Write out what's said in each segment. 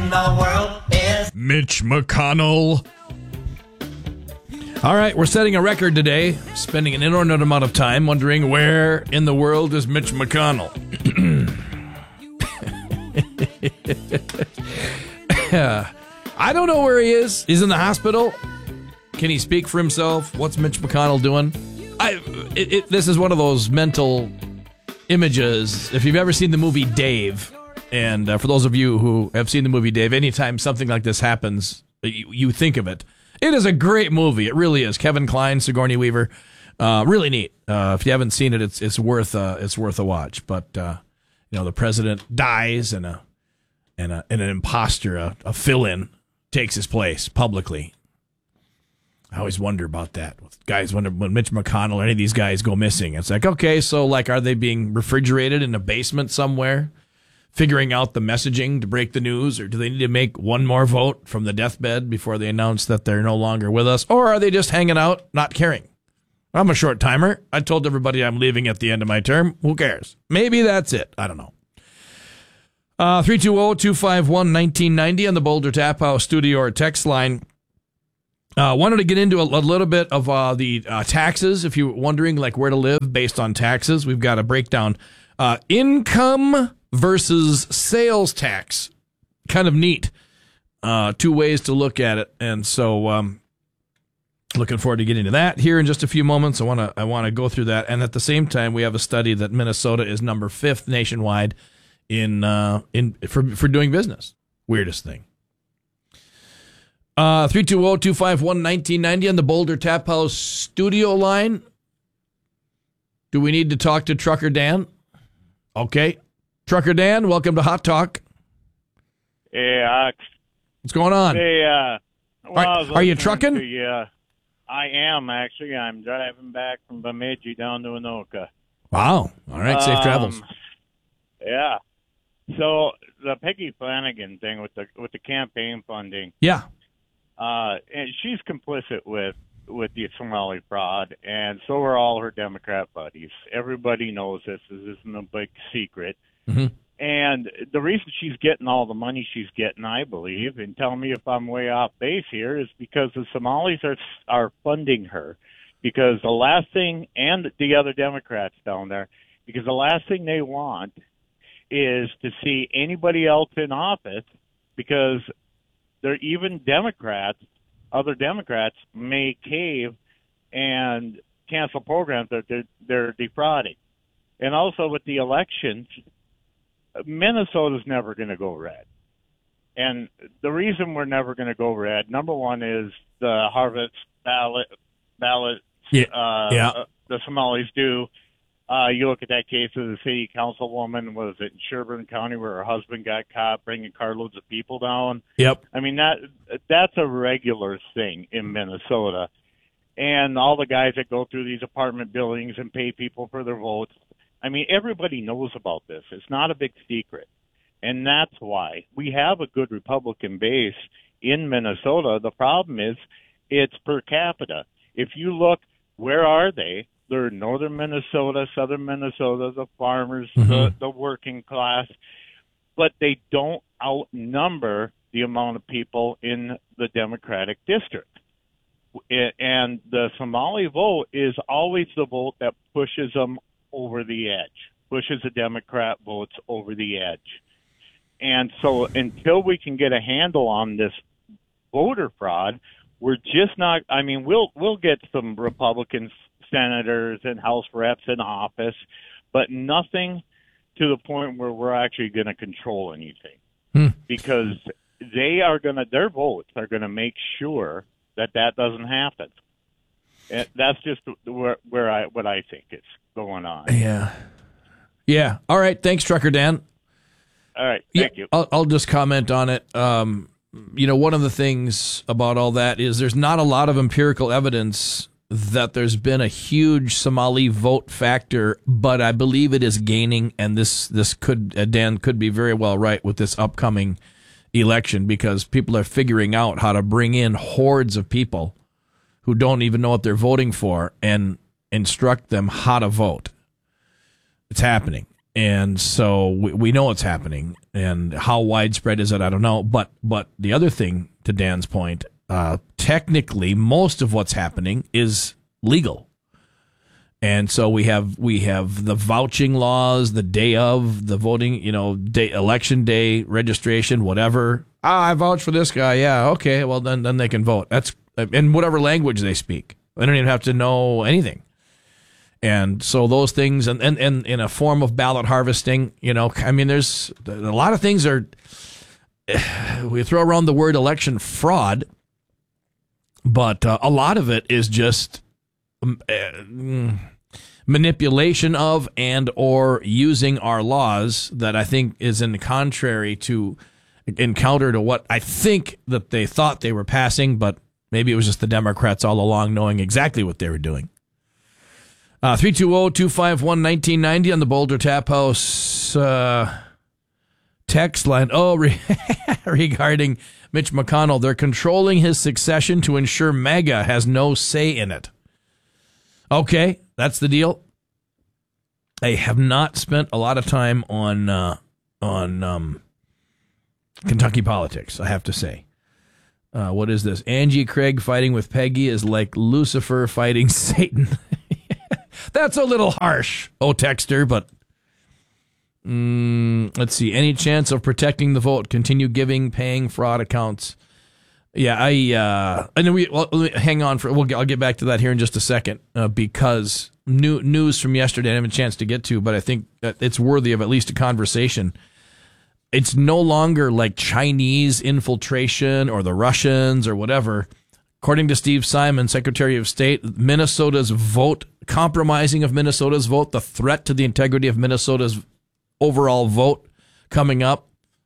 in the world is Mitch McConnell. All right, we're setting a record today, spending an inordinate amount of time wondering where in the world is Mitch McConnell. I don't know where he is. He's in the hospital. Can he speak for himself? What's Mitch McConnell doing? This is one of those mental images. If you've ever seen the movie Dave, and for those of you who have seen the movie Dave, anytime something like this happens, you think of it. It is a great movie. It really is. Kevin Kline, Sigourney Weaver, really neat. If you haven't seen it, it's worth a watch. But the president dies, and an imposter, a fill-in, takes his place publicly. I always wonder about that. Guys wonder when Mitch McConnell or any of these guys go missing. It's like, okay, so like, are they being refrigerated in a basement somewhere, figuring out the messaging to break the news, or do they need to make one more vote from the deathbed before they announce that they're no longer with us, or are they just hanging out, not caring? I'm a short timer. I told everybody I'm leaving at the end of my term. Who cares? Maybe that's it. I don't know. 320-251-1990 on the Boulder Tap House studio or text line. Wanted to get into a little bit of the taxes. If you're wondering like where to live based on taxes, we've got a breakdown. Income versus sales tax. Kind of neat. Two ways to look at it. And so looking forward to getting to that here in just a few moments. I want to go through that. And at the same time, we have a study that Minnesota is number 5th nationwide for doing business. Weirdest thing. 320-251-1990 on the Boulder Tap House studio line. Do we need to talk to Trucker Dan? Okay. Trucker Dan, welcome to Hot Talk. Hey, what's going on? Hey, are you trucking? I am, actually. I'm driving back from Bemidji down to Anoka. Wow. All right, safe travels. Yeah. So the Peggy Flanagan thing with the campaign funding. Yeah. And she's complicit with the Somali fraud, and so are all her Democrat buddies. Everybody knows this. This isn't a big secret. Mm-hmm. And the reason she's getting all the money she's getting, I believe, and tell me if I'm way off base here, is because the Somalis are funding her. Because the last thing, and the other Democrats down there, because the last thing they want is to see anybody else in office, because they're even Democrats, other Democrats may cave and cancel programs that they're defrauding. And also with the elections, Minnesota's never going to go red. And the reason we're never going to go red, number one, is the harvest ballots the Somalis do. You look at that case of the city councilwoman, was it in Sherburne County, where her husband got caught bringing carloads of people down? Yep. I mean, that's a regular thing in Minnesota. And all the guys that go through these apartment buildings and pay people for their votes, I mean, everybody knows about this. It's not a big secret. And that's why we have a good Republican base in Minnesota. The problem is it's per capita. If you look, where are they? They're northern Minnesota, southern Minnesota, the farmers, the working class, but they don't outnumber the amount of people in the Democratic district. And the Somali vote is always the vote that pushes them over the edge, pushes the Democrat votes over the edge. And so until we can get a handle on this voter fraud, we're just not, I mean, we'll get some Republicans, senators and House reps in office, but nothing to the point where we're actually going to control anything, because their votes are going to make sure that doesn't happen. And that's just what I think is going on. Yeah. All right. Thanks, Trucker Dan. All right. Thank you. I'll just comment on it. One of the things about all that is there's not a lot of empirical evidence that there's been a huge Somali vote factor, but I believe it is gaining, and this could, Dan could be very well right with this upcoming election, because people are figuring out how to bring in hordes of people who don't even know what they're voting for and instruct them how to vote. It's happening. And so we know what's happening, and how widespread is it? I don't know. But the other thing, to Dan's point, technically most of what's happening is legal. And so we have the vouching laws, the day of the voting, election day registration, whatever. I vouch for this guy. Yeah, okay. Well, then they can vote. That's in whatever language they speak. They don't even have to know anything. And so those things, and in a form of ballot harvesting, there's a lot of things we throw around the word election fraud, but a lot of it is just manipulation of and or using our laws that I think is in counter to what I think that they thought they were passing, but maybe it was just the Democrats all along knowing exactly what they were doing. 320-251-1990 on the Boulder Tap House text line. Regarding Mitch McConnell, they're controlling his succession to ensure MAGA has no say in it. Okay, that's the deal. I have not spent a lot of time on Kentucky politics, I have to say. What is this? Angie Craig fighting with Peggy is like Lucifer fighting Satan. That's a little harsh, texter, but let's see. Any chance of protecting the vote? Continue giving, paying fraud accounts. Yeah, and then hang on I'll get back to that here in just a second, because news from yesterday I didn't have a chance to get to, but I think it's worthy of at least a conversation. It's no longer like Chinese infiltration or the Russians or whatever. According to Steve Simon, Secretary of State, Minnesota's vote, compromising of Minnesota's vote, the threat to the integrity of Minnesota's overall vote coming up,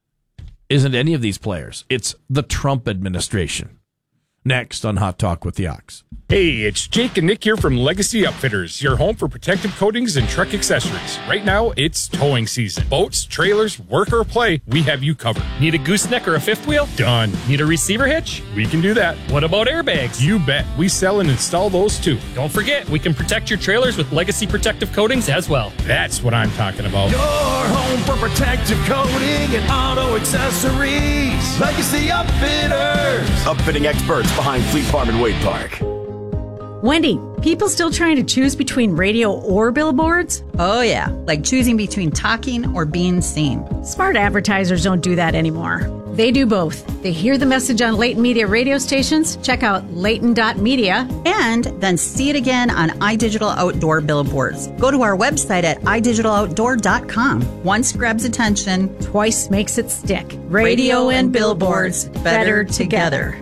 isn't any of these players. It's the Trump administration. Next on Hot Talk with the Ox. Hey, it's Jake and Nick here from Legacy Upfitters, your home for protective coatings and truck accessories. Right now, it's towing season. Boats, trailers, work or play, we have you covered. Need a gooseneck or a fifth wheel? Done. Need a receiver hitch? We can do that. What about airbags? You bet. We sell and install those too. Don't forget, we can protect your trailers with Legacy protective coatings as well. That's what I'm talking about. Your home for protective coating and auto accessories. Legacy Upfitters. Upfitting experts behind Fleet Farm and Wade Park. Wendy, people still trying to choose between radio or billboards? Oh yeah, like choosing between talking or being seen. Smart advertisers don't do that anymore. They do both. They hear the message on Leighton Media radio stations, check out Leighton.media, and then see it again on iDigital Outdoor billboards. Go to our website at idigitaloutdoor.com. Once grabs attention, twice makes it stick. Radio and billboards, better together.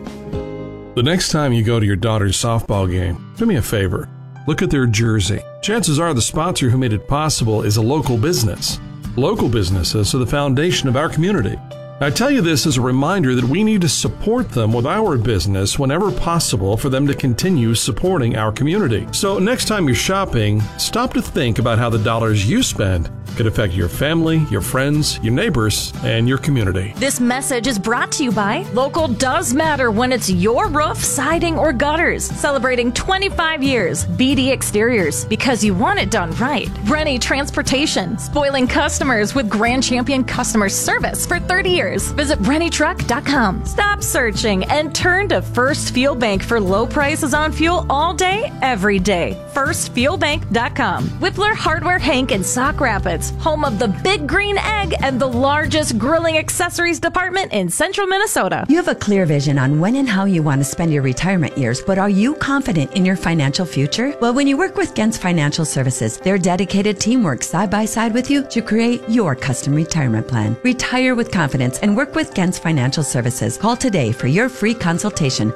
The next time you go to your daughter's softball game, do me a favor. Look at their jersey. Chances are the sponsor who made it possible is a local business. Local businesses are the foundation of our community. I tell you this as a reminder that we need to support them with our business whenever possible for them to continue supporting our community. So next time you're shopping, stop to think about how the dollars you spend could affect your family, your friends, your neighbors, and your community. This message is brought to you by Local Does Matter when it's your roof, siding, or gutters. Celebrating 25 years. BD Exteriors, because you want it done right. Rennie Transportation, spoiling customers with Grand Champion customer service for 30 years. Visit RennieTruck.com. Stop searching and turn to First Fuel Bank for low prices on fuel all day, every day. FirstFuelBank.com. Whippler Hardware Hank in Sauk Rapids, home of the Big Green Egg and the largest grilling accessories department in central Minnesota. You have a clear vision on when and how you want to spend your retirement years, but are you confident in your financial future? Well, when you work with Gens Financial Services, their dedicated team works side by side with you to create your custom retirement plan. Retire with confidence and work with Gens Financial Services. Call today for your free consultation,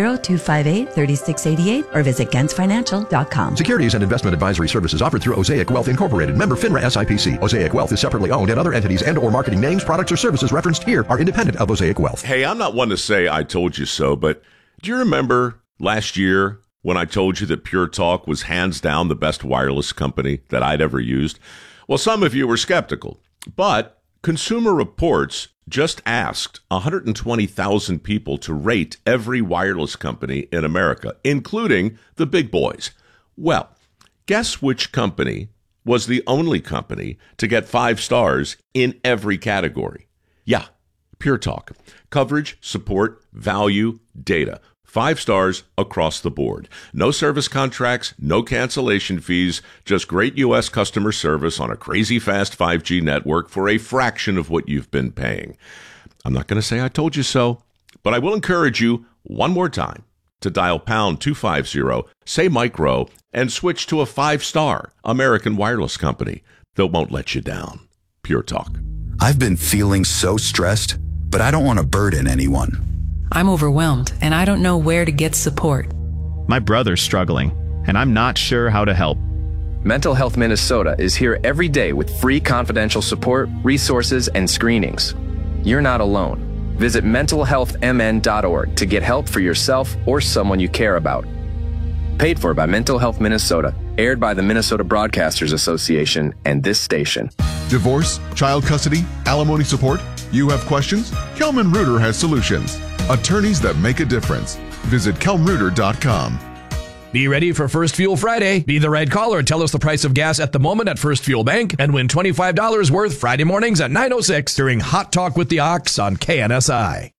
320-258-3688, or visit GensFinancial.com. Securities and investment advisory services offered through Osaic Wealth Incorporated, member FINRA SIPC. Osaic Wealth is separately owned, and other entities and or marketing names, products, or services referenced here are independent of Osaic Wealth. Hey, I'm not one to say I told you so, but do you remember last year when I told you that Pure Talk was hands down the best wireless company that I'd ever used? Well, some of you were skeptical, but Consumer Reports just asked 120,000 people to rate every wireless company in America, including the big boys. Well, guess which company was the only company to get 5 stars in every category. Yeah, Pure Talk. Coverage, support, value, data. 5 stars across the board. No service contracts, no cancellation fees, just great U.S. customer service on a crazy fast 5G network for a fraction of what you've been paying. I'm not going to say I told you so, but I will encourage you one more time to dial pound 250, say Mike Rowe, and switch to a 5-star American wireless company that won't let you down. Pure Talk. I've been feeling so stressed, but I don't want to burden anyone. I'm overwhelmed, and I don't know where to get support. My brother's struggling, and I'm not sure how to help. Mental Health Minnesota is here every day with free confidential support, resources, and screenings. You're not alone. Visit mentalhealthmn.org to get help for yourself or someone you care about. Paid for by Mental Health Minnesota. Aired by the Minnesota Broadcasters Association and this station. Divorce, child custody, alimony support? You have questions? Kelman Reuter has solutions. Attorneys that make a difference. Visit kelmreuter.com. Be ready for First Fuel Friday. Be the right caller. Tell us the price of gas at the moment at First Fuel Bank and win $25 worth Friday mornings at 9:06 during Hot Talk with the Ox on KNSI.